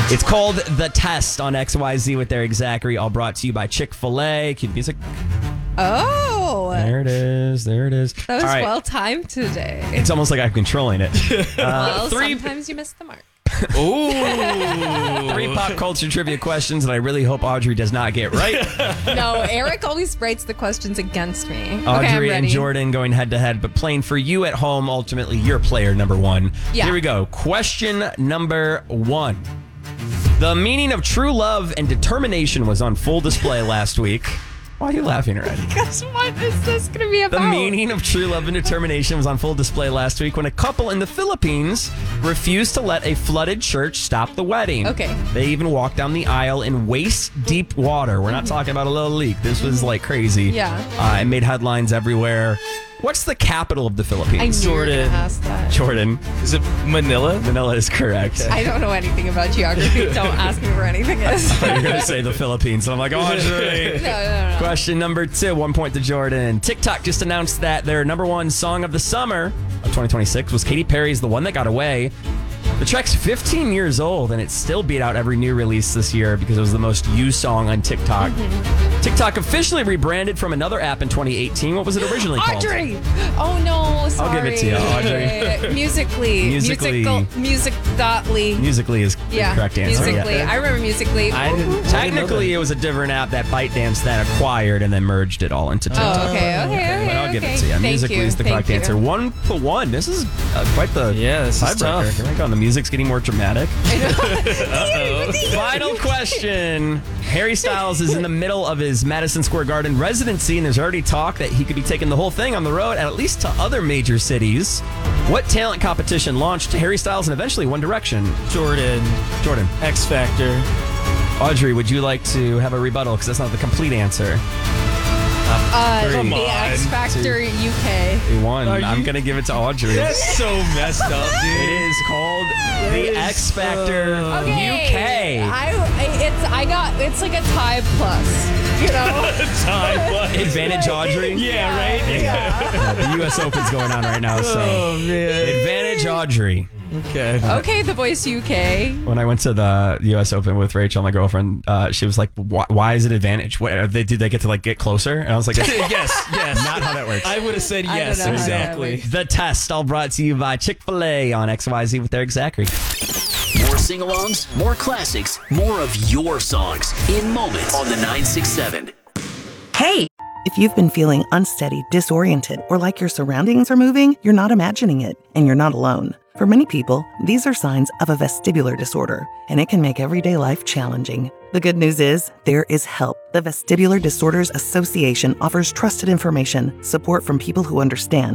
It's called The Test on XYZ with Eric Zachary, all brought to you by Chick-fil-A. Cue the music. Oh. There it is. There it is. That was All right. well timed today. It's almost like I'm controlling it. Well, sometimes you miss the mark. Ooh. 3 pop culture trivia questions that I really hope Audrey does not get right. No, Eric always writes the questions against me. Okay, I'm Audrey and ready. Jordan going head to head, but playing for you at home, ultimately your player number 1. Yeah. Here we go. Question number 1. The meaning of true love and determination was on full display last week. Why are you laughing already? Guess what is this going to be about? The meaning of true love and determination was on full display last week when a couple in the Philippines refused to let a flooded church stop the wedding. Okay. They even walked down the aisle in waist-deep water. We're not talking about a little leak. This was like crazy. Yeah. It made headlines everywhere. What's the capital of the I Philippines? knew you were Jordan. gonna ask that. Jordan. Is it Manila? Manila is correct. I don't know anything about geography. Don't ask me where anything is. You're going to say the Philippines. And I'm like, Audrey. No. Question number 2, 1 point to Jordan. TikTok just announced that their number 1 song of the summer of 2026 was Katy Perry's The One That Got Away. The track's 15 years old, and it still beat out every new release this year because it was the most used song on TikTok. TikTok officially rebranded from another app in 2018. What was it originally called? Audrey! Oh, no, sorry. I'll give it to you, Audrey. Musically. Musical.ly. Musically is the correct answer. Musically. Yeah. I remember Musically. Technically, it was a different app that ByteDance then acquired and then merged it all into TikTok. Oh, okay. But I'll give it to you. Thank Musically is the correct Thank you. answer. 1-1. This is quite the this is tiebreaker. tough. Here we go. The music's getting more dramatic. Uh-oh. Final question. Harry Styles is in the middle of his Madison Square Garden residency, and there's already talk that he could be taking the whole thing on the road, at least to other major cities. What talent competition launched Harry Styles and eventually One Direction? Jordan. X Factor. Audrey, would you like to have a rebuttal? Because that's not the complete answer. Come The on. X Factor UK. He won. Are I'm you- going to give it to Audrey. That's so messed up, dude. It is called the is X Factor Okay. UK. It's like a tie plus, you know? Advantage Audrey. Yeah, right? Yeah, the U.S. Open's going on right now, so Oh, man. advantage Audrey. Okay. Okay, The Voice UK. When I went to the U.S. Open with Rachel, my girlfriend, she was like, "Why is it advantage? What, did they get to like get closer?" And I was like, yes. "Not how that works." I would have said I yes, don't know how that exactly. works. The Test, all brought to you by Chick-fil-A on XYZ with Eric Zachary. More sing-alongs, more classics, more of your songs in Moments on the 967. Hey! If you've been feeling unsteady, disoriented, or like your surroundings are moving, you're not imagining it, and you're not alone. For many people, these are signs of a vestibular disorder, and it can make everyday life challenging. The good news is, there is help. The Vestibular Disorders Association offers trusted information, support from people who understand,